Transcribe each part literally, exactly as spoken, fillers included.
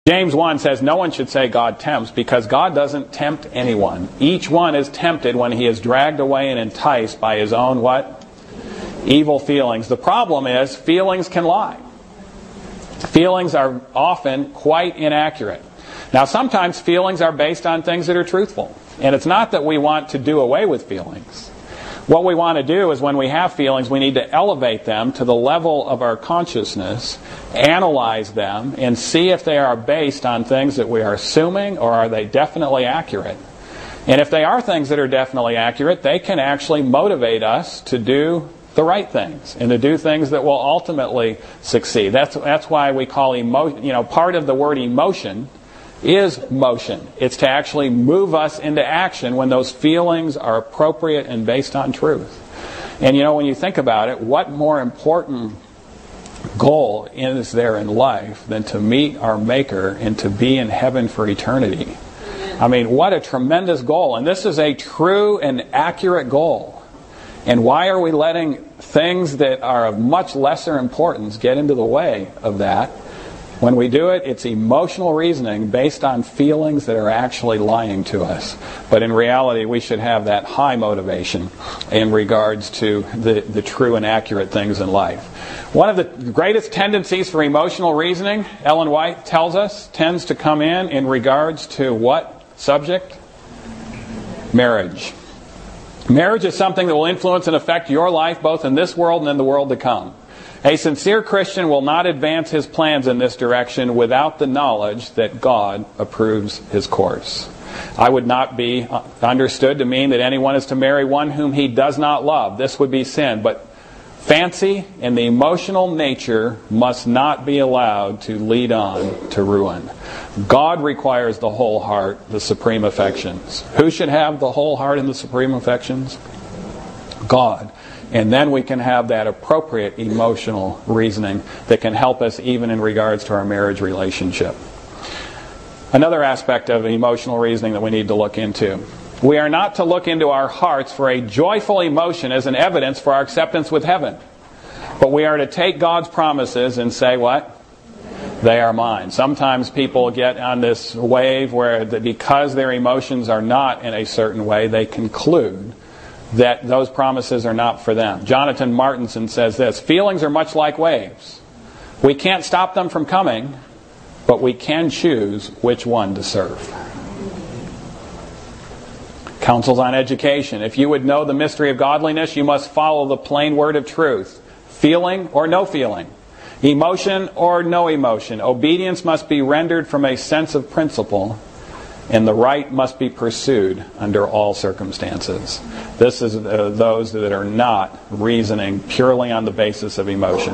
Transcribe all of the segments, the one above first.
James one says no one should say God tempts, because God doesn't tempt anyone. Each one is tempted when he is dragged away and enticed by his own what? Evil feelings. The problem is feelings can lie. Feelings are often quite inaccurate. Now sometimes feelings are based on things that are truthful. And it's not that we want to do away with feelings. What we want to do is when we have feelings, we need to elevate them to the level of our consciousness, analyze them, and see if they are based on things that we are assuming, or are they definitely accurate. And if they are things that are definitely accurate, they can actually motivate us to do the right things and to do things that will ultimately succeed. That's that's why we call emo- you know, part of the word emotion is motion. It's to actually move us into action when those feelings are appropriate and based on truth. And you know, when you think about it, what more important goal is there in life than to meet our Maker and to be in heaven for eternity? I mean, what a tremendous goal. And this is a true and accurate goal. And why are we letting things that are of much lesser importance get into the way of that? When we do it, it's emotional reasoning based on feelings that are actually lying to us. But in reality, we should have that high motivation in regards to the, the true and accurate things in life. One of the greatest tendencies for emotional reasoning, Ellen White tells us, tends to come in in regards to what subject? Marriage. Marriage is something that will influence and affect your life both in this world and in the world to come. A sincere Christian will not advance his plans in this direction without the knowledge that God approves his course. I would not be understood to mean that anyone is to marry one whom he does not love. This would be sin. But fancy and the emotional nature must not be allowed to lead on to ruin. God requires the whole heart, the supreme affections. Who should have the whole heart and the supreme affections? God. And then we can have that appropriate emotional reasoning that can help us even in regards to our marriage relationship. Another aspect of emotional reasoning that we need to look into. We are not to look into our hearts for a joyful emotion as an evidence for our acceptance with heaven. But we are to take God's promises and say what? They are mine. Sometimes people get on this wave where the, because their emotions are not in a certain way, they conclude that those promises are not for them. Jonathan Martinson says this: feelings are much like waves. We can't stop them from coming, but we can choose which one to serve. Counsels on education. If you would know the mystery of godliness, you must follow the plain word of truth. Feeling or no feeling. Emotion or no emotion. Obedience must be rendered from a sense of principle, and the right must be pursued under all circumstances. This is uh, those that are not reasoning purely on the basis of emotion.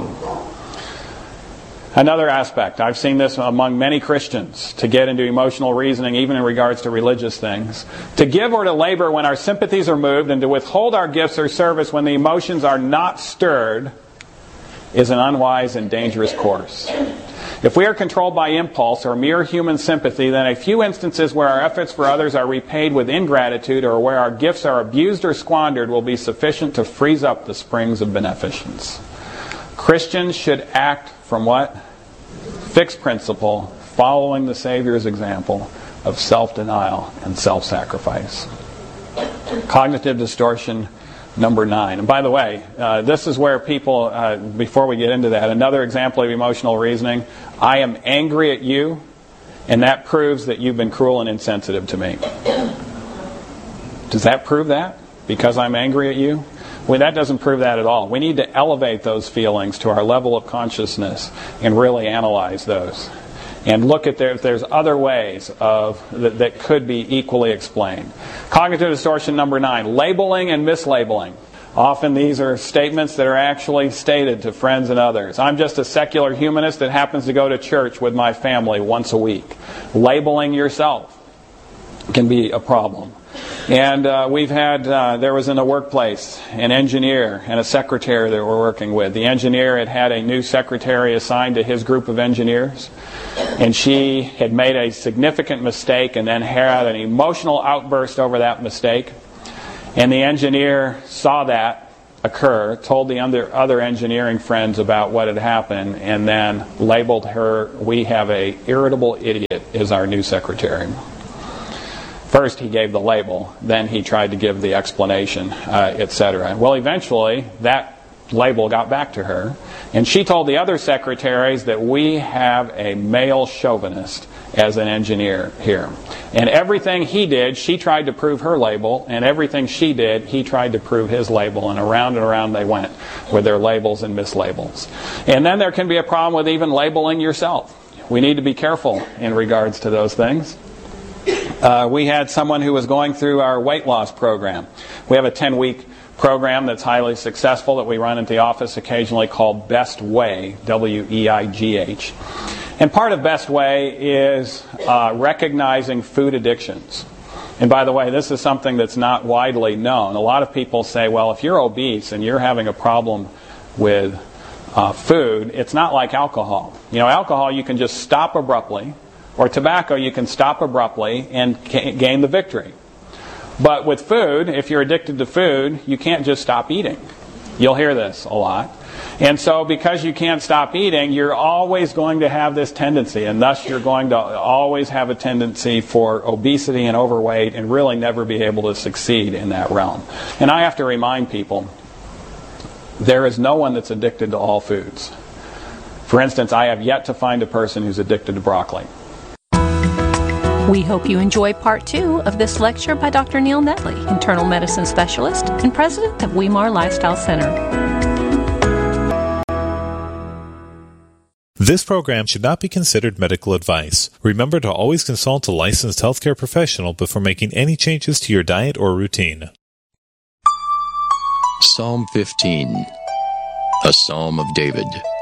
Another aspect, I've seen this among many Christians, to get into emotional reasoning even in regards to religious things. To give or to labor when our sympathies are moved, and to withhold our gifts or service when the emotions are not stirred, is an unwise and dangerous course. If we are controlled by impulse or mere human sympathy, then a few instances where our efforts for others are repaid with ingratitude, or where our gifts are abused or squandered, will be sufficient to freeze up the springs of beneficence. Christians should act from what? Fixed principle, following the Savior's example of self-denial and self-sacrifice. Cognitive distortion. Number nine. And by the way, uh, this is where people, uh, before we get into that, another example of emotional reasoning. I am angry at you, and that proves that you've been cruel and insensitive to me. Does that prove that? Because I'm angry at you? Well, that doesn't prove that at all. We need to elevate those feelings to our level of consciousness and really analyze those. And look at there, if there's other ways of that, that could be equally explained. Cognitive distortion number nine, labeling and mislabeling. Often these are statements that are actually stated to friends and others. I'm just a secular humanist that happens to go to church with my family once a week. Labeling yourself can be a problem. And uh, we've had, uh, there was in the workplace an engineer and a secretary that we're working with. The engineer had had a new secretary assigned to his group of engineers, and she had made a significant mistake and then had an emotional outburst over that mistake. And the engineer saw that occur, told the other, other engineering friends about what had happened, and then labeled her, we have a irritable idiot as our new secretary. First he gave the label, then he tried to give the explanation, uh, et cetera. Well, eventually that label got back to her, and she told the other secretaries that we have a male chauvinist as an engineer here. And everything he did, she tried to prove her label, and everything she did, he tried to prove his label, and around and around they went with their labels and mislabels. And then there can be a problem with even labeling yourself. We need to be careful in regards to those things. Uh, we had someone who was going through our weight loss program. We have a ten-week program that's highly successful that we run at the office occasionally called Best Way, W E I G H. And part of Best Way is uh, recognizing food addictions. And by the way, this is something that's not widely known. A lot of people say, well, if you're obese and you're having a problem with uh, food, it's not like alcohol. You know, alcohol you can just stop abruptly, or tobacco you can stop abruptly and gain the victory. But with food, if you're addicted to food, you can't just stop eating. You'll hear this a lot. And so because you can't stop eating, you're always going to have this tendency, and thus you're going to always have a tendency for obesity and overweight and really never be able to succeed in that realm. And I have to remind people, there is no one that's addicted to all foods. For instance, I have yet to find a person who's addicted to broccoli. We hope you enjoy part two of this lecture by Doctor Neil Netley, internal medicine specialist and president of Weimar Lifestyle Center. This program should not be considered medical advice. Remember to always consult a licensed healthcare professional before making any changes to your diet or routine. Psalm fifteen, a psalm of David.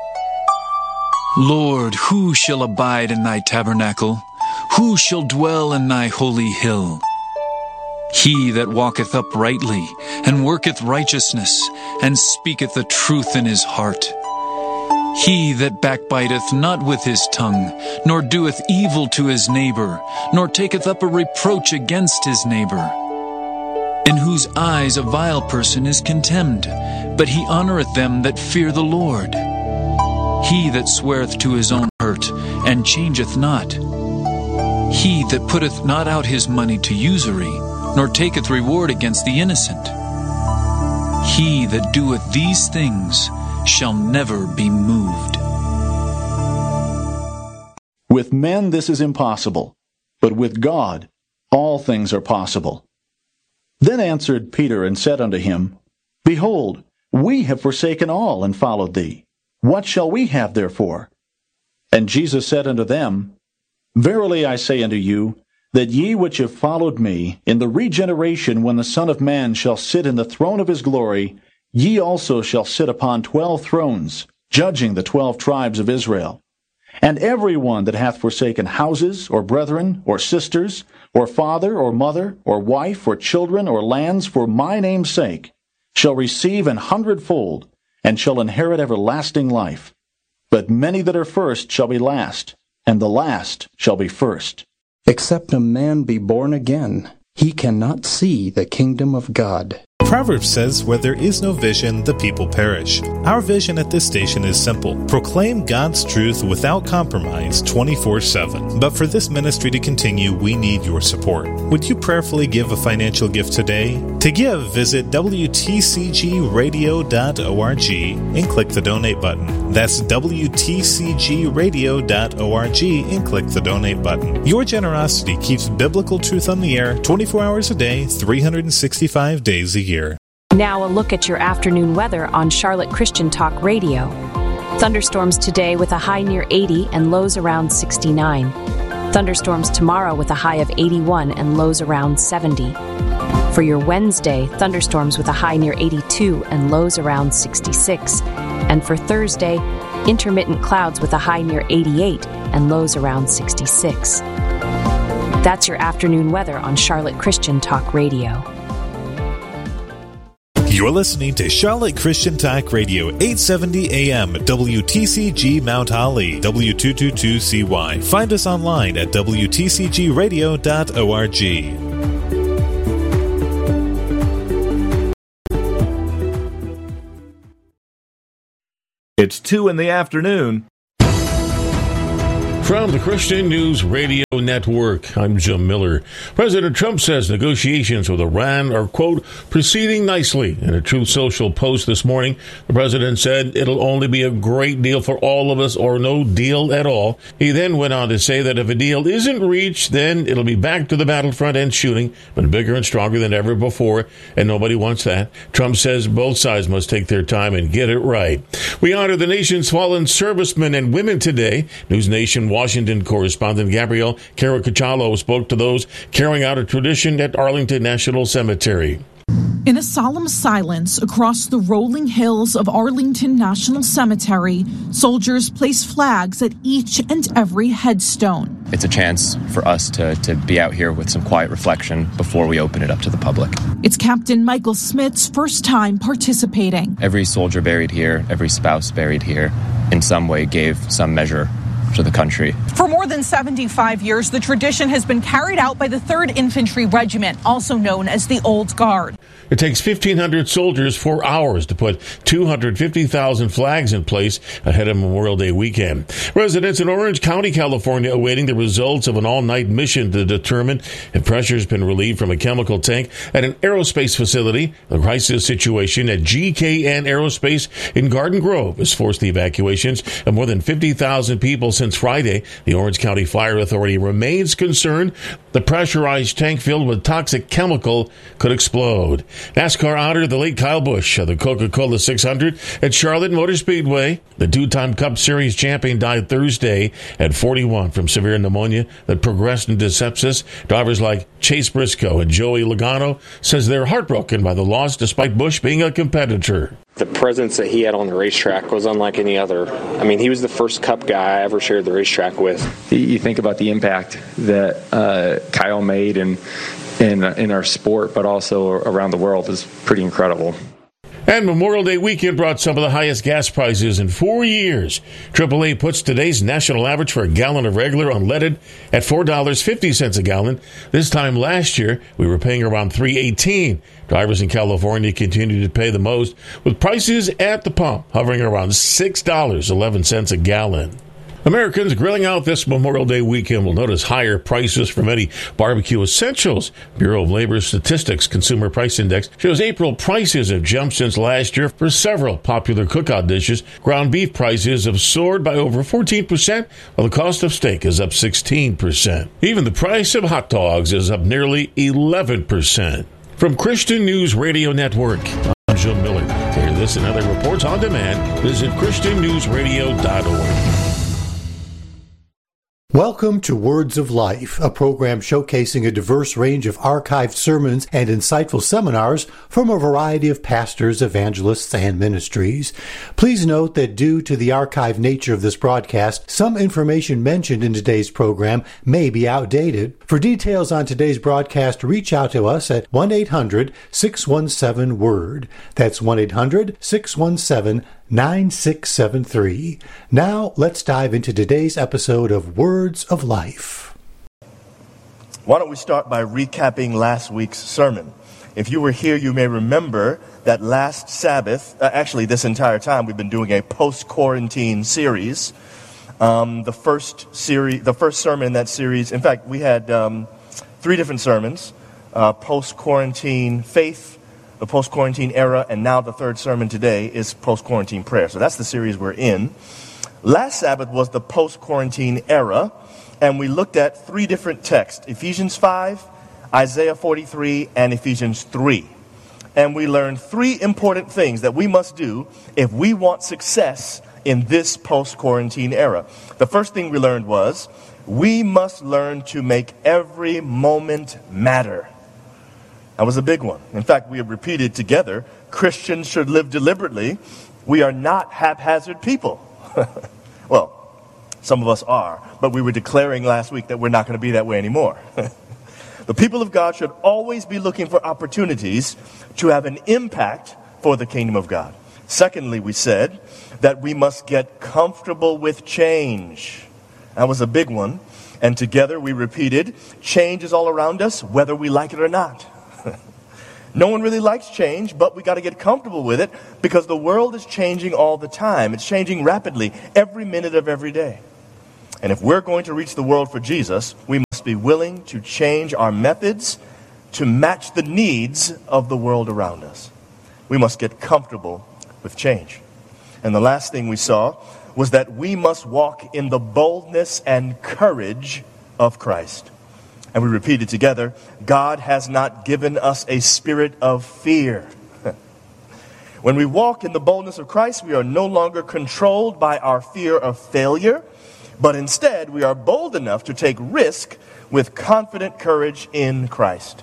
Lord, who shall abide in thy tabernacle? Who shall dwell in thy holy hill? He that walketh uprightly, and worketh righteousness, and speaketh the truth in his heart. He that backbiteth not with his tongue, nor doeth evil to his neighbor, nor taketh up a reproach against his neighbor. In whose eyes a vile person is contemned, but he honoreth them that fear the Lord. He that sweareth to his own hurt, and changeth not. He that putteth not out his money to usury, nor taketh reward against the innocent. He that doeth these things shall never be moved. With men this is impossible, but with God all things are possible. Then answered Peter and said unto him, Behold, we have forsaken all and followed thee. What shall we have therefore? And Jesus said unto them, Verily I say unto you, that ye which have followed me, in the regeneration when the Son of Man shall sit in the throne of his glory, ye also shall sit upon twelve thrones, judging the twelve tribes of Israel. And every one that hath forsaken houses, or brethren, or sisters, or father, or mother, or wife, or children, or lands, for my name's sake, shall receive an hundredfold, and shall inherit everlasting life. But many that are first shall be last, and the last shall be first. Except a man be born again, he cannot see the kingdom of God. Proverbs says, where there is no vision, the people perish. Our vision at this station is simple. Proclaim God's truth without compromise twenty-four seven. But for this ministry to continue, we need your support. Would you prayerfully give a financial gift today? To give, visit W T C G radio dot org and click the donate button. That's W T C G radio dot org and click the donate button. Your generosity keeps biblical truth on the air twenty-four hours a day, three hundred sixty-five days a year. Now a look at your afternoon weather on Charlotte Christian Talk Radio. Thunderstorms today with a high near eighty and lows around sixty-nine. Thunderstorms tomorrow with a high of eighty-one and lows around seventy. For your Wednesday, thunderstorms with a high near eighty-two and lows around sixty-six. And for Thursday, intermittent clouds with a high near eighty-eight and lows around sixty-six. That's your afternoon weather on Charlotte Christian Talk Radio. You're listening to Charlotte Christian Talk Radio, eight seventy A M, W T C G Mount Holly, W two twenty-two C Y. Find us online at W T C G radio dot org. It's two in the afternoon. From the Christian News Radio Network, I'm Jim Miller. President Trump says negotiations with Iran are, quote, proceeding nicely. In a Truth Social post this morning, the president said it'll only be a great deal for all of us or no deal at all. He then went on to say that if a deal isn't reached, then it'll be back to the battlefront and shooting, but bigger and stronger than ever before, and nobody wants that. Trump says both sides must take their time and get it right. We honor the nation's fallen servicemen and women today. News Nation Washington correspondent Gabrielle Caracciolo spoke to those carrying out a tradition at Arlington National Cemetery. In a solemn silence across the rolling hills of Arlington National Cemetery, soldiers place flags at each and every headstone. It's a chance for us to, to be out here with some quiet reflection before we open it up to the public. It's Captain Michael Smith's first time participating. Every soldier buried here, every spouse buried here, in some way gave some measure to the country. For more than seventy-five years, the tradition has been carried out by the third Infantry Regiment, also known as the Old Guard. It takes fifteen hundred soldiers four hours to put two hundred fifty thousand flags in place ahead of Memorial Day weekend. Residents in Orange County, California, awaiting the results of an all-night mission to determine if pressure has been relieved from a chemical tank at an aerospace facility. The crisis situation at G K N Aerospace in Garden Grove has forced the evacuations of more than fifty thousand people since Friday. The Orange County Fire Authority remains concerned the pressurized tank filled with toxic chemical could explode. NASCAR honored the late Kyle Busch of the Coca-Cola six hundred at Charlotte Motor Speedway. The two-time Cup Series champion died Thursday at forty-one from severe pneumonia that progressed into sepsis. Drivers like Chase Briscoe and Joey Logano says they're heartbroken by the loss despite Busch being a competitor. The presence that he had on the racetrack was unlike any other. I mean, he was the first Cup guy I ever shared the racetrack with. You think about the impact that uh, Kyle made in, in, in our sport, but also around the world is pretty incredible. And Memorial Day weekend brought some of the highest gas prices in four years. triple A puts today's national average for a gallon of regular unleaded at four dollars and fifty cents a gallon. This time last year, we were paying around three dollars and eighteen cents. Drivers in California continue to pay the most, with prices at the pump hovering around six dollars and eleven cents a gallon. Americans grilling out this Memorial Day weekend will notice higher prices for many barbecue essentials. Bureau of Labor Statistics Consumer Price Index shows April prices have jumped since last year for several popular cookout dishes. Ground beef prices have soared by over fourteen percent, while the cost of steak is up sixteen percent. Even the price of hot dogs is up nearly eleven percent. From Christian News Radio Network, I'm Jim Miller. To hear this and other reports on demand, visit Christian News Radio dot org. Welcome to Words of Life, a program showcasing a diverse range of archived sermons and insightful seminars from a variety of pastors, evangelists, and ministries. Please note that due to the archived nature of this broadcast, some information mentioned in today's program may be outdated. For details on today's broadcast, reach out to us at one eight hundred six one seven word. That's one eight hundred six one seven nine six seven three. Now, let's dive into today's episode of Words of Life. Why don't we start by recapping last week's sermon? If you were here, you may remember that last Sabbath, uh, actually this entire time, we've been doing a post-quarantine series. Um, the first series, the first sermon in that series, in fact, we had um, three different sermons, uh, post-quarantine faith, the post-quarantine era, and now the third sermon today is post-quarantine prayer. So that's the series we're in. Last Sabbath was the post-quarantine era, and we looked at three different texts, Ephesians five, Isaiah forty-three, and Ephesians three. And we learned three important things that we must do if we want success in this post-quarantine era. The first thing we learned was we must learn to make every moment matter. That was a big one. In fact, we have repeated together, Christians should live deliberately. We are not haphazard people. Well, some of us are, but we were declaring last week that we're not going to be that way anymore. The people of God should always be looking for opportunities to have an impact for the kingdom of God. Secondly, we said that we must get comfortable with change. That was a big one. And together we repeated, change is all around us, whether we like it or not. No one really likes change, but we got to get comfortable with it because the world is changing all the time. It's changing rapidly, every minute of every day. And if we're going to reach the world for Jesus, we must be willing to change our methods to match the needs of the world around us. We must get comfortable with change. And the last thing we saw was that we must walk in the boldness and courage of Christ. And we repeated together, God has not given us a spirit of fear. When we walk in the boldness of Christ, we are no longer controlled by our fear of failure, but instead we are bold enough to take risk with confident courage in Christ.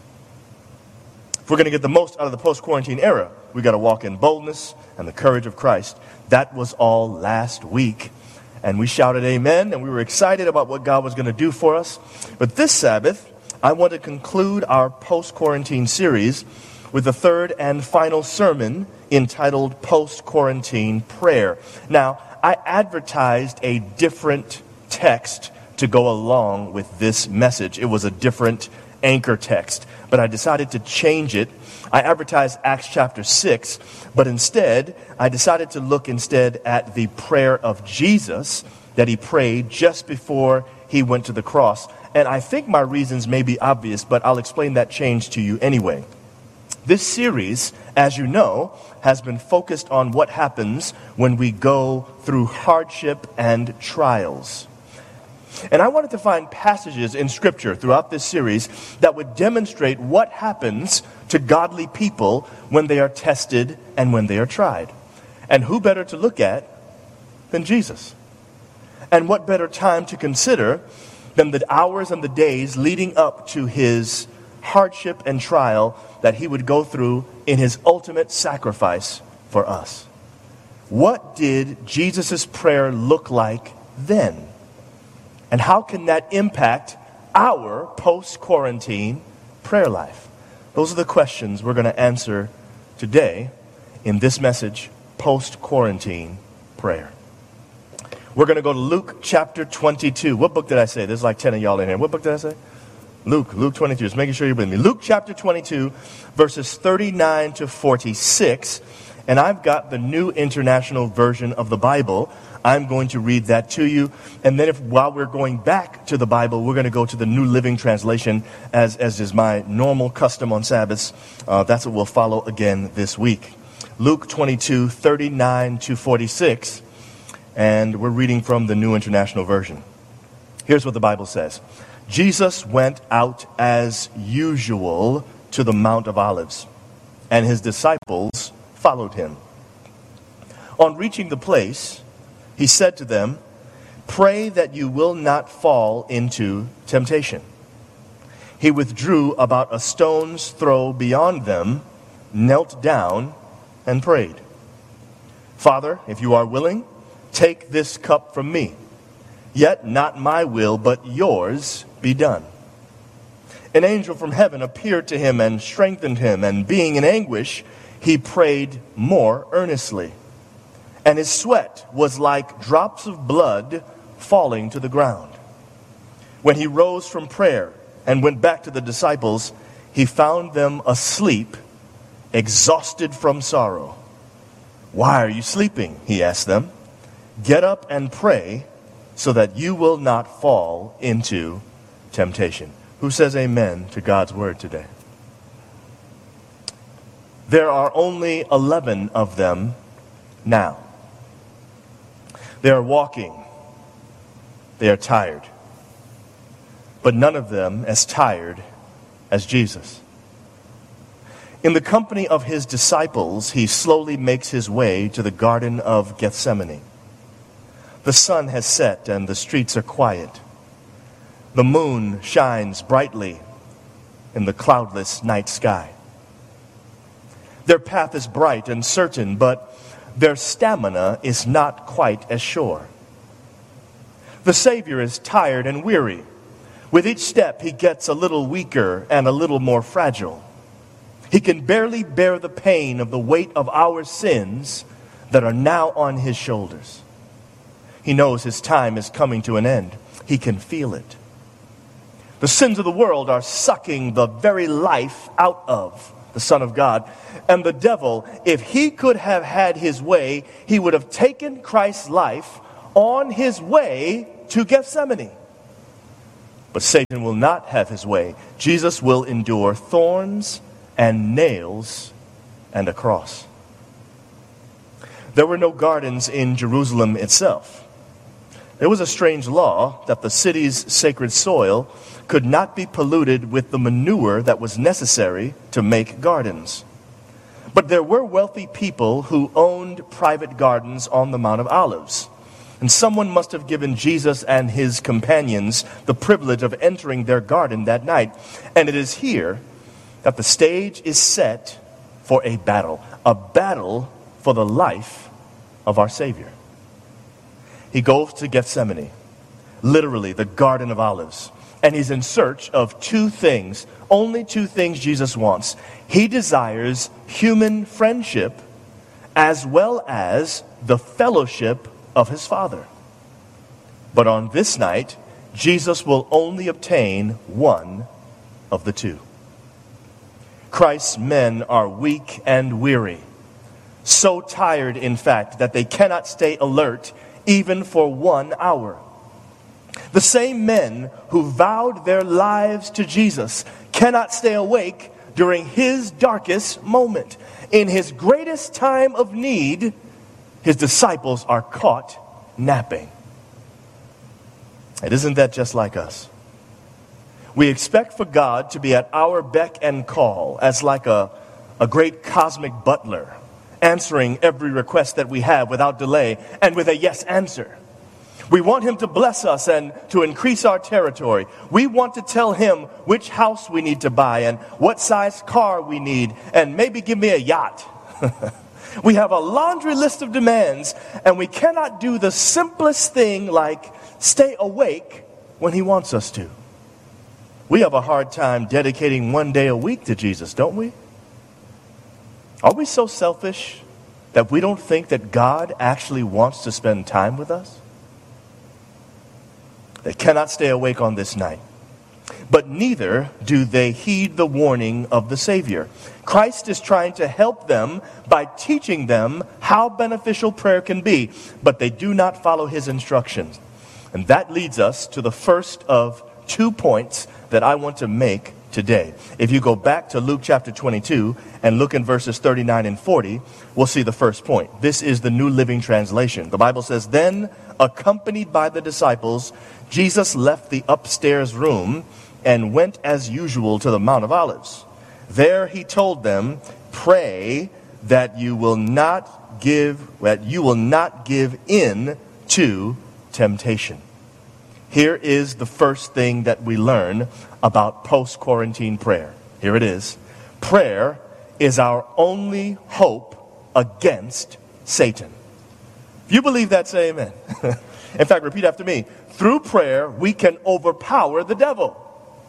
If we're going to get the most out of the post-quarantine era, we got to walk in boldness and the courage of Christ. That was all last week. And we shouted amen, and we were excited about what God was going to do for us. But this Sabbath, I want to conclude our post-quarantine series with the third and final sermon entitled Post-Quarantine Prayer. Now, I advertised a different text to go along with this message. It was a different anchor text, but I decided to change it. I advertised Acts chapter six, but instead, I decided to look instead at the prayer of Jesus that he prayed just before he went to the cross. And I think my reasons may be obvious, but I'll explain that change to you anyway. This series, as you know, has been focused on what happens when we go through hardship and trials. And I wanted to find passages in Scripture throughout this series that would demonstrate what happens to godly people when they are tested and when they are tried. And who better to look at than Jesus? And what better time to consider than the hours and the days leading up to his hardship and trial that he would go through in his ultimate sacrifice for us? What did Jesus' prayer look like then? And how can that impact our post-quarantine prayer life? Those are the questions we're going to answer today in this message, Post-Quarantine Prayer. We're going to go to Luke chapter twenty-two. What book did I say? There's like ten of y'all in here. What book did I say? Luke, Luke twenty-two. Just making sure you're with me. Luke chapter twenty-two, verses thirty-nine to forty-six. And I've got the New International Version of the Bible. I'm going to read that to you. And then if while we're going back to the Bible, we're going to go to the New Living Translation, as, as is my normal custom on Sabbaths. Uh, that's what we'll follow again this week. Luke twenty-two, thirty-nine to forty-six. And we're reading from the New International Version. Here's what the Bible says. Jesus went out as usual to the Mount of Olives, and his disciples followed him. On reaching the place, he said to them, "Pray that you will not fall into temptation." He withdrew about a stone's throw beyond them, knelt down, and prayed. "Father, if you are willing, take this cup from me. Yet not my will, but yours be done." An angel from heaven appeared to him and strengthened him, and being in anguish, he prayed more earnestly. And his sweat was like drops of blood falling to the ground. When he rose from prayer and went back to the disciples, he found them asleep, exhausted from sorrow. "Why are you sleeping?" he asked them. "Get up and pray so that you will not fall into temptation." Who says amen to God's word today? There are only eleven of them now. They are walking. They are tired. But none of them as tired as Jesus. In the company of his disciples, he slowly makes his way to the Garden of Gethsemane. The sun has set and the streets are quiet. The moon shines brightly in the cloudless night sky. Their path is bright and certain, but their stamina is not quite as sure. The Savior is tired and weary. With each step, he gets a little weaker and a little more fragile. He can barely bear the pain of the weight of our sins that are now on his shoulders. He knows his time is coming to an end. He can feel it. The sins of the world are sucking the very life out of the Son of God. And the devil, if he could have had his way, he would have taken Christ's life on his way to Gethsemane. But Satan will not have his way. Jesus will endure thorns and nails and a cross. There were no gardens in Jerusalem itself. There was a strange law that the city's sacred soil could not be polluted with the manure that was necessary to make gardens. But there were wealthy people who owned private gardens on the Mount of Olives. And someone must have given Jesus and his companions the privilege of entering their garden that night. And it is here that the stage is set for a battle. A battle for the life of our Savior. He goes to Gethsemane, literally the Garden of Olives. And he's in search of two things, only two things Jesus wants. He desires human friendship as well as the fellowship of his Father. But on this night, Jesus will only obtain one of the two. Christ's men are weak and weary, so tired, in fact, that they cannot stay alert even for one hour. The same men who vowed their lives to Jesus cannot stay awake during his darkest moment. In his greatest time of need, his disciples are caught napping. And isn't that just like us? We expect for God to be at our beck and call as like a, a great cosmic butler, answering every request that we have without delay and with a yes answer. We want him to bless us and to increase our territory. We want to tell him which house we need to buy and what size car we need and maybe give me a yacht. We have a laundry list of demands, and we cannot do the simplest thing like stay awake when he wants us to. We have a hard time dedicating one day a week to Jesus, don't we? Are we so selfish that we don't think that God actually wants to spend time with us? They cannot stay awake on this night. But neither do they heed the warning of the Savior. Christ is trying to help them by teaching them how beneficial prayer can be, but they do not follow his instructions. And that leads us to the first of two points that I want to make today. If you go back to Luke chapter twenty-two and look in verses thirty-nine and forty, we'll see the first point. This is the New Living Translation. The Bible says, "Then, accompanied by the disciples, Jesus left the upstairs room and went as usual to the Mount of Olives. There he told them, 'Pray that you will not give that you will not give in to temptation.'" Here is the first thing that we learn about post-quarantine prayer. Here it is. Prayer is our only hope against Satan. If you believe that, say amen. In fact, repeat after me. Through prayer, we can overpower the devil.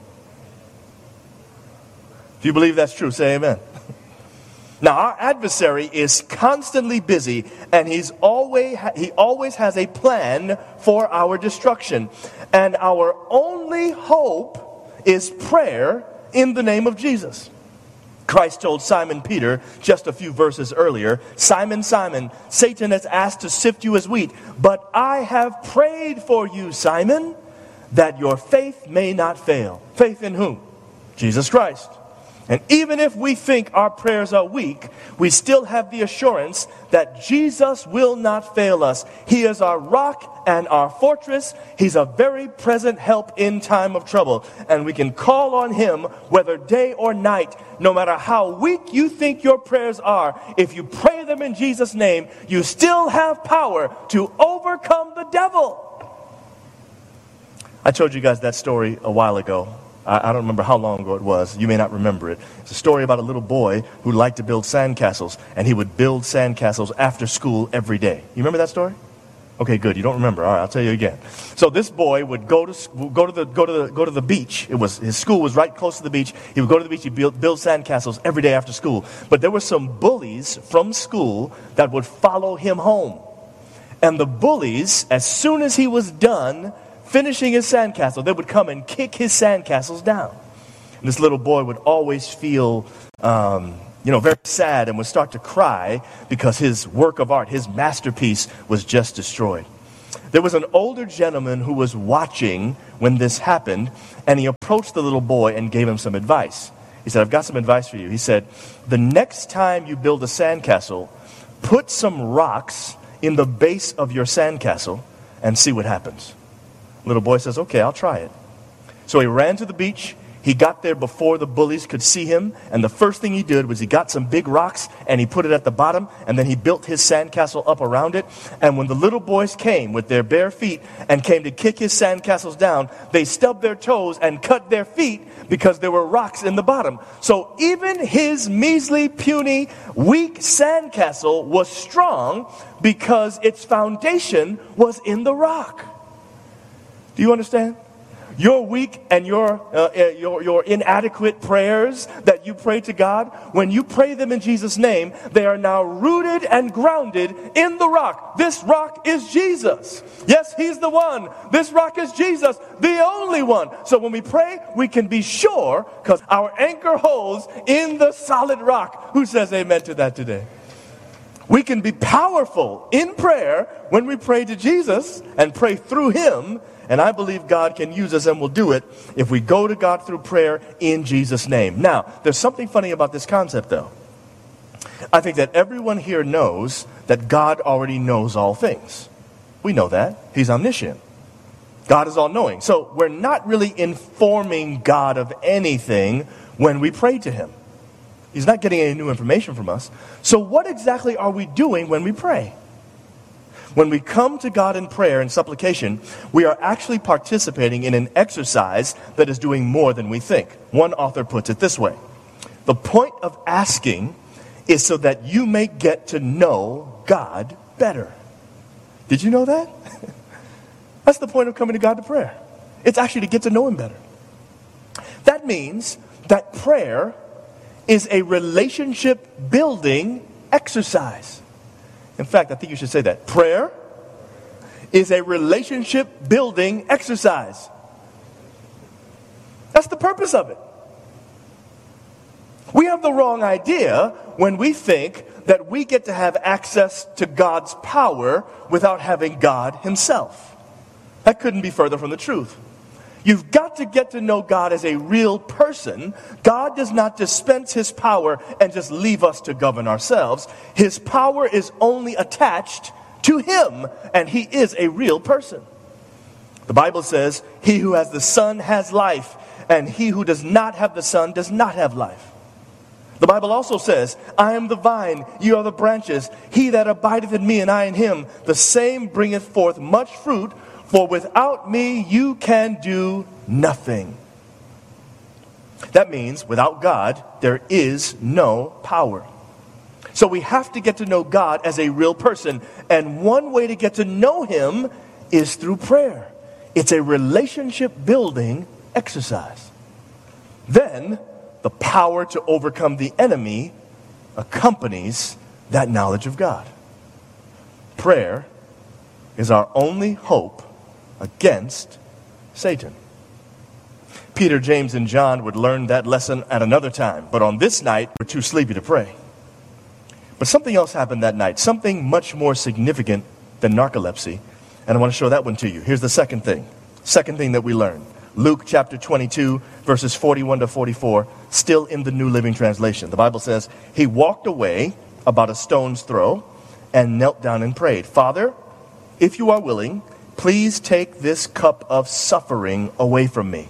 If you believe that's true, say amen. Now, our adversary is constantly busy, and he's always he always has a plan for our destruction. And our only hope is prayer in the name of Jesus. Christ told Simon Peter just a few verses earlier, "Simon, Simon, Satan has asked to sift you as wheat, but I have prayed for you, Simon, that your faith may not fail." Faith in whom? Jesus Christ. And even if we think our prayers are weak, we still have the assurance that Jesus will not fail us. He is our rock and our fortress. He's a very present help in time of trouble. And we can call on him whether day or night, no matter how weak you think your prayers are. If you pray them in Jesus' name, you still have power to overcome the devil. I told you guys that story a while ago. I don't remember how long ago it was. You may not remember it. It's a story about a little boy who liked to build sandcastles, and he would build sandcastles after school every day. You remember that story? Okay, good. You don't remember. All right, I'll tell you again. So this boy would go to go to the go to the go to the beach. It was his school was right close to the beach. He would go to the beach. He'd build, build sandcastles every day after school. But there were some bullies from school that would follow him home, and the bullies, as soon as he was done finishing his sandcastle, they would come and kick his sandcastles down. And this little boy would always feel, um, you know, very sad and would start to cry because his work of art, his masterpiece, was just destroyed. There was an older gentleman who was watching when this happened, and he approached the little boy and gave him some advice. He said, I've got some advice for you. He said, the next time you build a sandcastle, put some rocks in the base of your sandcastle and see what happens. Little boy says, okay, I'll try it. So he ran to the beach. He got there before the bullies could see him, and the first thing he did was he got some big rocks and he put it at the bottom, and then he built his sandcastle up around it. And when the little boys came with their bare feet and came to kick his sandcastles down, they stubbed their toes and cut their feet because there were rocks in the bottom. So even his measly, puny, weak sandcastle was strong because its foundation was in the rock. Do you understand? Your weak and your, uh, your your inadequate prayers that you pray to God, when you pray them in Jesus' name, they are now rooted and grounded in the rock. This rock is Jesus. Yes, He's the one. This rock is Jesus, the only one. So when we pray, we can be sure because our anchor holds in the solid rock. Who says amen to that today? We can be powerful in prayer when we pray to Jesus and pray through Him. And I believe God can use us and will do it if we go to God through prayer in Jesus' name. Now, there's something funny about this concept, though. I think that everyone here knows that God already knows all things. We know that. He's omniscient. God is all-knowing. So we're not really informing God of anything when we pray to Him. He's not getting any new information from us. So what exactly are we doing when we pray? When we come to God in prayer and supplication, we are actually participating in an exercise that is doing more than we think. One author puts it this way: the point of asking is so that you may get to know God better. Did you know that? That's the point of coming to God to prayer. It's actually to get to know Him better. That means that prayer is a relationship building exercise. In fact, I think you should say that. Prayer is a relationship building exercise. That's the purpose of it. We have the wrong idea when we think that we get to have access to God's power without having God Himself. That couldn't be further from the truth. You've got to get to know God as a real person. God does not dispense His power and just leave us to govern ourselves. His power is only attached to Him, and He is a real person. The Bible says, he who has the Son has life, and he who does not have the Son does not have life. The Bible also says, I am the vine, you are the branches. He that abideth in me and I in him, the same bringeth forth much fruit. For without me, you can do nothing. That means without God, there is no power. So we have to get to know God as a real person. And one way to get to know Him is through prayer. It's a relationship building exercise. Then, the power to overcome the enemy accompanies that knowledge of God. Prayer is our only hope against Satan. Peter, James, and John would learn that lesson at another time, but on this night, we're too sleepy to pray. But something else happened that night, something much more significant than narcolepsy, and I want to show that one to you. Here's the second thing. Second thing that we learn. Luke chapter twenty-two, verses forty-one to forty-four, still in the New Living Translation. The Bible says, He walked away about a stone's throw and knelt down and prayed, Father, if you are willing, please take this cup of suffering away from me.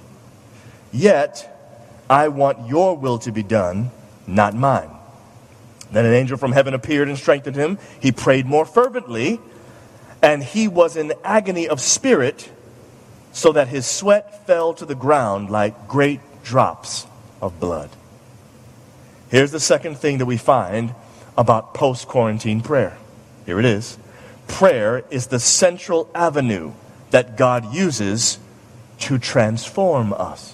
Yet, I want your will to be done, not mine. Then an angel from heaven appeared and strengthened him. He prayed more fervently, and he was in agony of spirit, so that his sweat fell to the ground like great drops of blood. Here's the second thing that we find about post-quarantine prayer. Here it is. Prayer is the central avenue that God uses to transform us.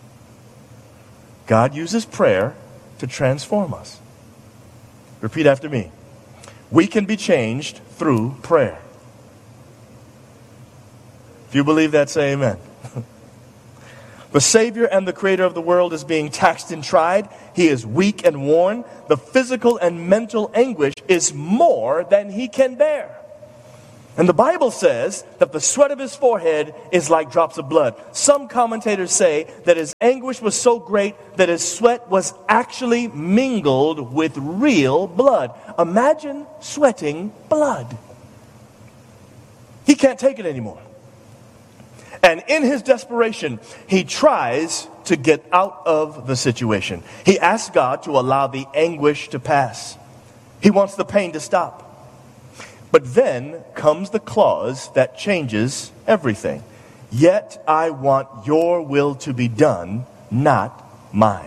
God uses prayer to transform us. Repeat after me. We can be changed through prayer. If you believe that, say amen. The Savior and the Creator of the world is being taxed and tried. He is weak and worn. The physical and mental anguish is more than he can bear. And the Bible says that the sweat of his forehead is like drops of blood. Some commentators say that his anguish was so great that his sweat was actually mingled with real blood. Imagine sweating blood. He can't take it anymore. And in his desperation, he tries to get out of the situation. He asks God to allow the anguish to pass. He wants the pain to stop. But then comes the clause that changes everything. Yet I want your will to be done, not mine.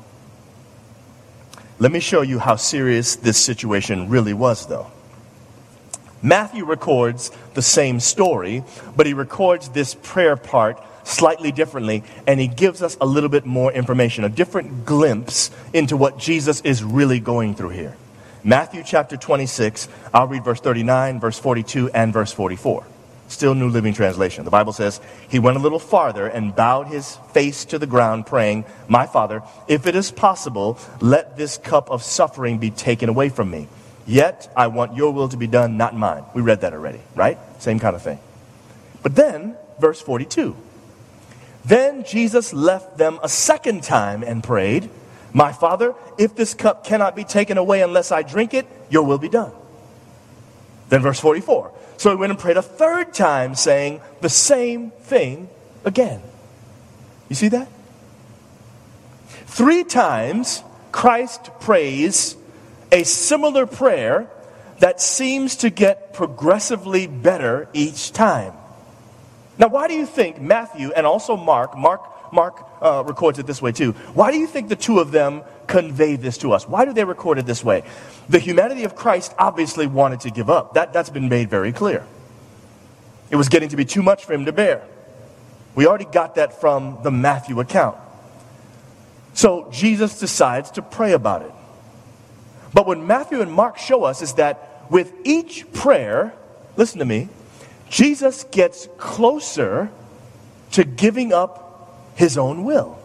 Let me show you how serious this situation really was, though. Matthew records the same story, but he records this prayer part slightly differently, and he gives us a little bit more information, a different glimpse into what Jesus is really going through here. Matthew chapter twenty-six, I'll read verse thirty-nine, verse forty-two, and verse forty-four. Still New Living Translation. The Bible says, he went a little farther and bowed his face to the ground, praying, my Father, if it is possible, let this cup of suffering be taken away from me. Yet I want your will to be done, not mine. We read that already, right? Same kind of thing. But then, verse forty-two. Then Jesus left them a second time and prayed, my Father, if this cup cannot be taken away unless I drink it, your will be done. Then verse forty-four. So he went and prayed a third time, saying the same thing again. You see that? Three times Christ prays a similar prayer that seems to get progressively better each time. Now, why do you think Matthew and also Mark, Mark, Mark uh, records it this way too. Why do you think the two of them convey this to us? Why do they record it this way? The humanity of Christ obviously wanted to give up. That, that's been made very clear. It was getting to be too much for him to bear. We already got that from the Matthew account. So Jesus decides to pray about it. But what Matthew and Mark show us is that with each prayer, listen to me, Jesus gets closer to giving up his own will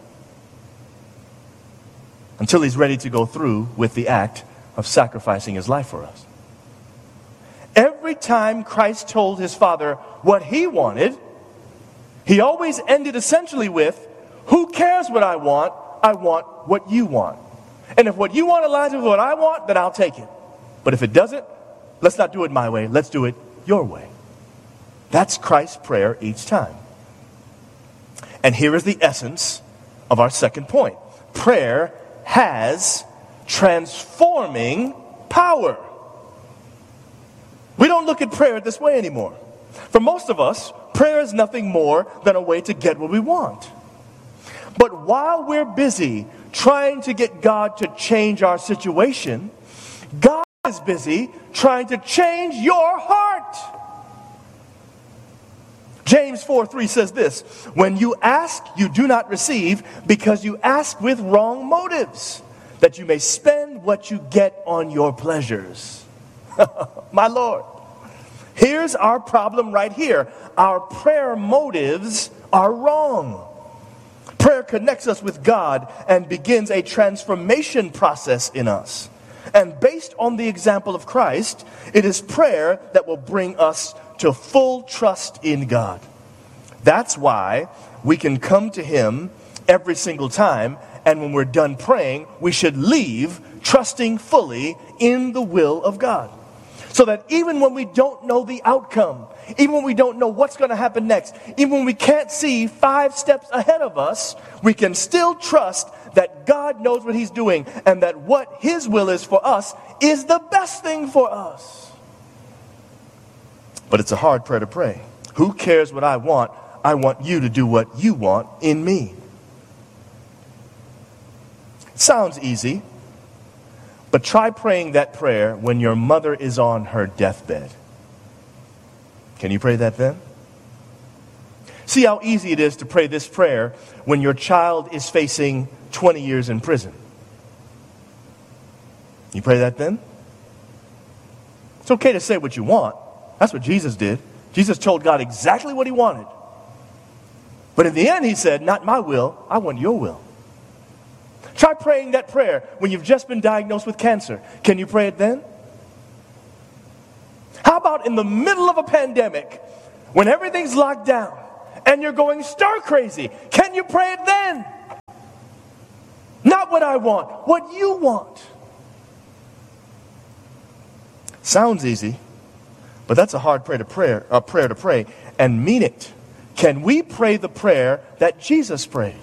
until he's ready to go through with the act of sacrificing his life for us. Every time Christ told his Father what he wanted, he always ended essentially with, who cares what I want? I want what you want. And if what you want aligns with what I want, then I'll take it. But if it doesn't, let's not do it my way. Let's do it your way. That's Christ's prayer each time. And here is the essence of our second point. Prayer has transforming power. We don't look at prayer this way anymore. For most of us, prayer is nothing more than a way to get what we want. But while we're busy trying to get God to change our situation, God is busy trying to change your heart. James four three says this, when you ask, you do not receive because you ask with wrong motives, that you may spend what you get on your pleasures. My Lord, here's our problem right here. Our prayer motives are wrong. Prayer connects us with God and begins a transformation process in us. And based on the example of Christ, it is prayer that will bring us to full trust in God. That's why we can come to him every single time, and when we're done praying, we should leave trusting fully in the will of God. So that even when we don't know the outcome, even when we don't know what's going to happen next, even when we can't see five steps ahead of us, we can still trust that God knows what he's doing and that what his will is for us is the best thing for us. But it's a hard prayer to pray. Who cares what I want? I want you to do what you want in me. Sounds easy, but try praying that prayer when your mother is on her deathbed. Can you pray that then? See how easy it is to pray this prayer when your child is facing twenty years in prison. You pray that then? It's okay to say what you want. That's what Jesus did. Jesus told God exactly what he wanted. But in the end, he said, not my will, I want your will. Try praying that prayer when you've just been diagnosed with cancer. Can you pray it then? How about in the middle of a pandemic, when everything's locked down and you're going stir crazy? Can you pray it then? Not what I want, what you want. Sounds easy, but that's a hard prayer to pray, a prayer to pray and mean it. Can we pray the prayer that Jesus prayed?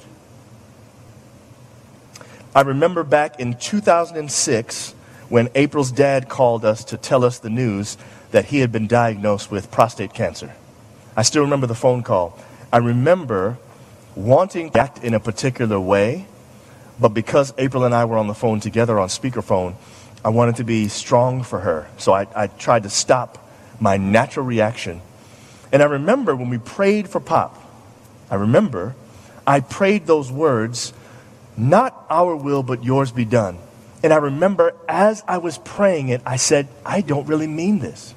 I remember back in two thousand six when April's dad called us to tell us the news that he had been diagnosed with prostate cancer. I still remember the phone call. I remember wanting to act in a particular way, but because April and I were on the phone together on speakerphone, I wanted to be strong for her. So I, I tried to stop my natural reaction. And I remember when we prayed for Pop, I remember I prayed those words, not our will, but yours be done. And I remember as I was praying it, I said, I don't really mean this.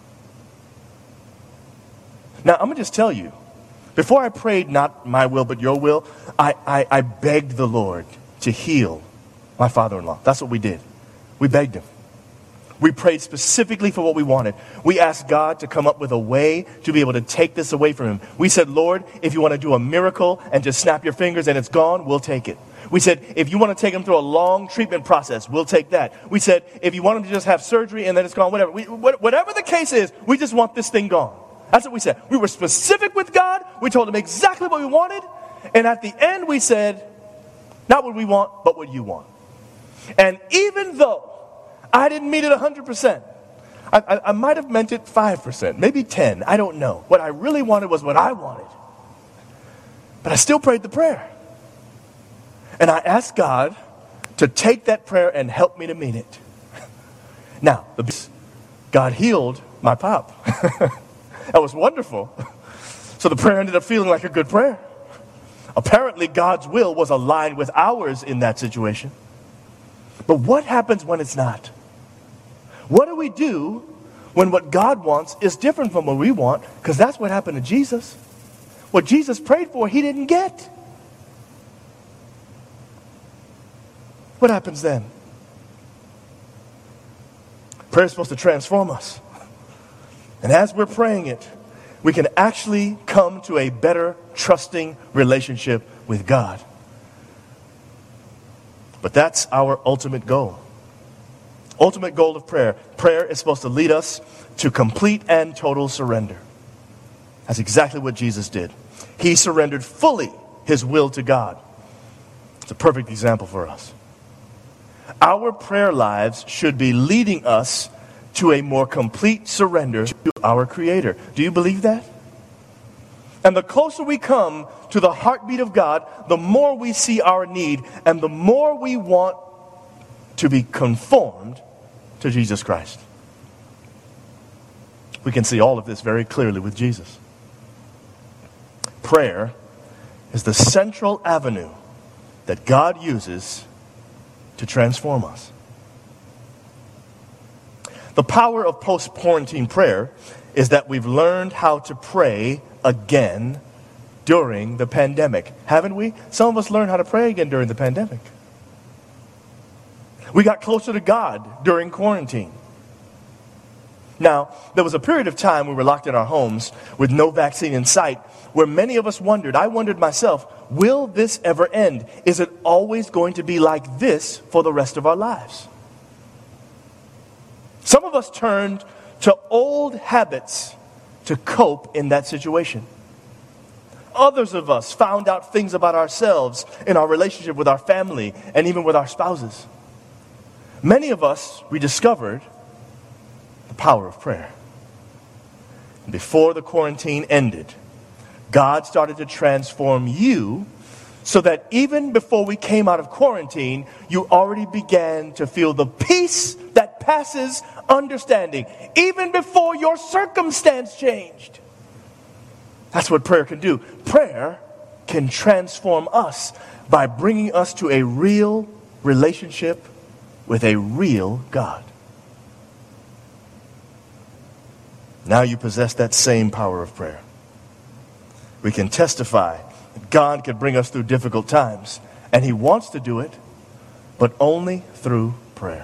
Now, I'm going to just tell you, before I prayed not my will, but your will, I, I, I begged the Lord to heal my father-in-law. That's what we did. We begged him. We prayed specifically for what we wanted. We asked God to come up with a way to be able to take this away from him. We said, Lord, if you want to do a miracle and just snap your fingers and it's gone, we'll take it. We said, if you want to take him through a long treatment process, we'll take that. We said, if you want him to just have surgery and then it's gone, whatever. We, whatever the case is, we just want this thing gone. That's what we said. We were specific with God. We told him exactly what we wanted. And at the end, we said, not what we want, but what you want. And even though I didn't mean it one hundred percent, I, I, I might have meant it five percent, maybe ten, I don't know. What I really wanted was what I wanted. But I still prayed the prayer. And I asked God to take that prayer and help me to mean it. Now, God healed my pop. That was wonderful. So the prayer ended up feeling like a good prayer. Apparently, God's will was aligned with ours in that situation. But what happens when it's not? What do we do when what God wants is different from what we want? Because that's what happened to Jesus. What Jesus prayed for, he didn't get. What happens then? Prayer is supposed to transform us. And as we're praying it, we can actually come to a better, trusting relationship with God. But that's our ultimate goal. Ultimate goal of prayer. Prayer is supposed to lead us to complete and total surrender. That's exactly what Jesus did. He surrendered fully his will to God. It's a perfect example for us. Our prayer lives should be leading us to a more complete surrender to our Creator. Do you believe that? And the closer we come to the heartbeat of God, the more we see our need and the more we want to be conformed to Jesus Christ. We can see all of this very clearly with Jesus. Prayer is the central avenue that God uses to transform us. The power of post-quarantine prayer is that we've learned how to pray again during the pandemic. Haven't we? Some of us learned how to pray again during the pandemic. We got closer to God during quarantine. Now, there was a period of time we were locked in our homes with no vaccine in sight where many of us wondered, I wondered myself, will this ever end? Is it always going to be like this for the rest of our lives? Some of us turned to old habits to cope in that situation. Others of us found out things about ourselves in our relationship with our family and even with our spouses. Many of us rediscovered the power of prayer. And before the quarantine ended, God started to transform you so that even before we came out of quarantine, you already began to feel the peace that passes understanding, even before your circumstance changed. That's what prayer can do. Prayer can transform us by bringing us to a real relationship with a real God. Now you possess that same power of prayer. We can testify God could bring us through difficult times. And He wants to do it, but only through prayer.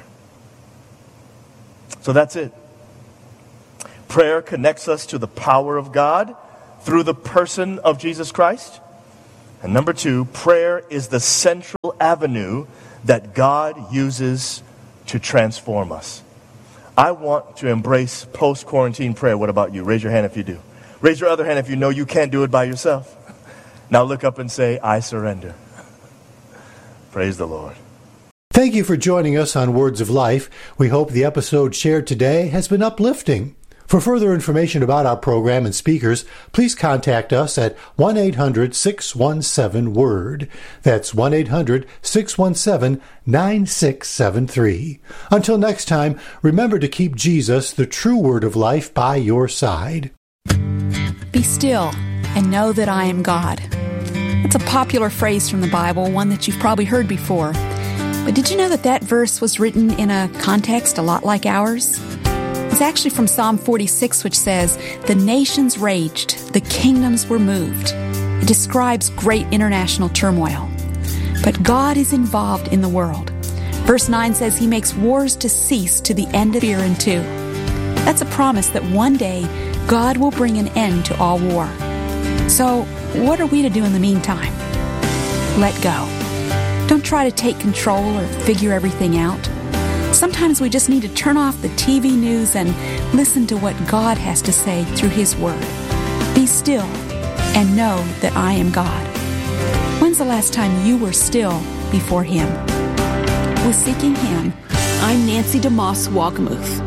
So that's it. Prayer connects us to the power of God through the person of Jesus Christ. And number two, prayer is the central avenue that God uses to transform us. I want to embrace post-quarantine prayer. What about you? Raise your hand if you do. Raise your other hand if you know you can't do it by yourself. Now look up and say, I surrender. Praise the Lord. Thank you for joining us on Words of Life. We hope the episode shared today has been uplifting. For further information about our program and speakers, please contact us at one eight hundred six one seven WORD. That's one eight hundred six one seven nine six seven three. Until next time, remember to keep Jesus, the true Word of life, by your side. Be still and know that I am God. It's a popular phrase from the Bible, one that you've probably heard before. But did you know that that verse was written in a context a lot like ours? It's actually from Psalm forty-six, which says, "The nations raged, the kingdoms were moved." It describes great international turmoil. But God is involved in the world. Verse nine says He makes wars to cease to the end of fear and two. That's a promise that one day God will bring an end to all war. So, what are we to do in the meantime? Let go. Don't try to take control or figure everything out. Sometimes we just need to turn off the T V news and listen to what God has to say through His Word. Be still and know that I am God. When's the last time you were still before Him? With Seeking Him, I'm Nancy DeMoss Walgamuth.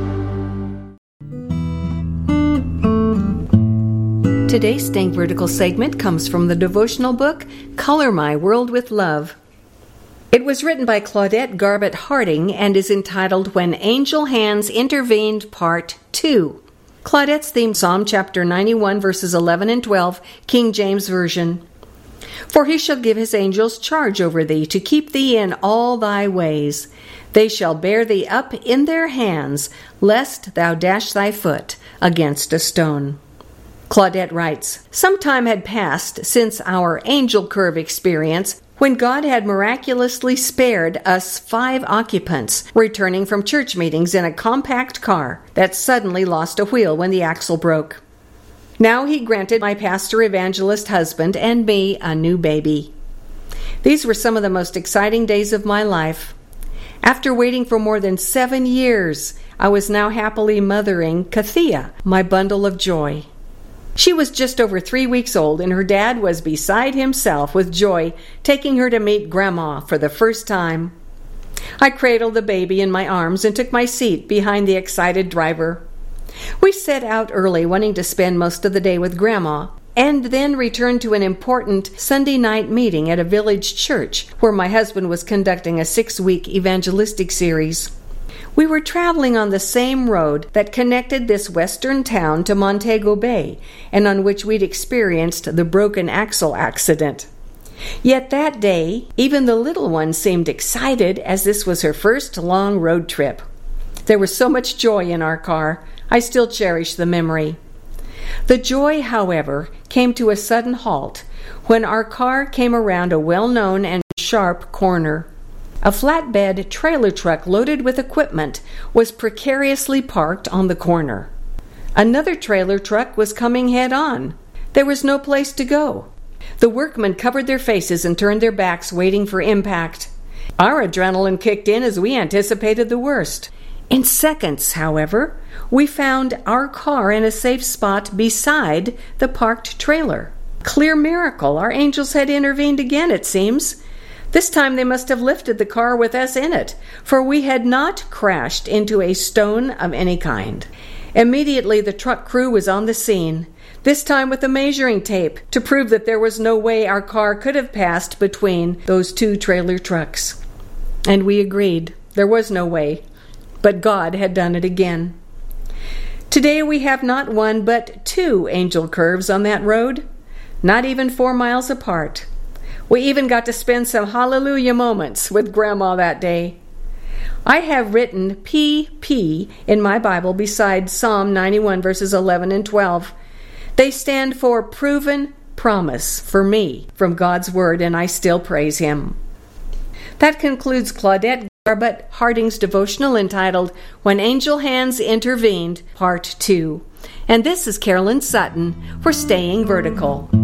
Today's Staying Vertical segment comes from the devotional book, Color My World with Love. It was written by Claudette Garbutt Harding and is entitled When Angel Hands Intervened, Part two. Claudette's theme, Psalm chapter ninety-one, verses eleven and twelve, King James Version. For He shall give His angels charge over thee, to keep thee in all thy ways. They shall bear thee up in their hands, lest thou dash thy foot against a stone. Claudette writes, Some time had passed since our angel curve experience, when God had miraculously spared us five occupants returning from church meetings in a compact car that suddenly lost a wheel when the axle broke. Now He granted my pastor evangelist husband and me a new baby. These were some of the most exciting days of my life. After waiting for more than seven years, I was now happily mothering Kathia, my bundle of joy. She was just over three weeks old, and her dad was beside himself with joy, taking her to meet Grandma for the first time. I cradled the baby in my arms and took my seat behind the excited driver. We set out early, wanting to spend most of the day with Grandma, and then returned to an important Sunday night meeting at a village church where my husband was conducting a six-week evangelistic series. We were traveling on the same road that connected this western town to Montego Bay, and on which we'd experienced the broken axle accident. Yet that day, even the little one seemed excited, as this was her first long road trip. There was so much joy in our car. I still cherish the memory. The joy, however, came to a sudden halt when our car came around a well-known and sharp corner. A flatbed trailer truck loaded with equipment was precariously parked on the corner. Another trailer truck was coming head-on. There was no place to go. The workmen covered their faces and turned their backs, waiting for impact. Our adrenaline kicked in as we anticipated the worst. In seconds, however, we found our car in a safe spot beside the parked trailer. Clear miracle. Our angels had intervened again, it seems. This time they must have lifted the car with us in it, for we had not crashed into a stone of any kind. Immediately the truck crew was on the scene, this time with a measuring tape to prove that there was no way our car could have passed between those two trailer trucks. And we agreed. There was no way. But God had done it again. Today we have not one but two angel curves on that road, not even four miles apart. We even got to spend some hallelujah moments with Grandma that day. I have written P P in my Bible beside Psalm ninety-one, verses eleven and twelve. They stand for proven, promise for me from God's Word, and I still praise Him. That concludes Claudette Garbutt Harding's devotional entitled When Angel Hands Intervened, Part two. And this is Carolyn Sutton for Staying Vertical.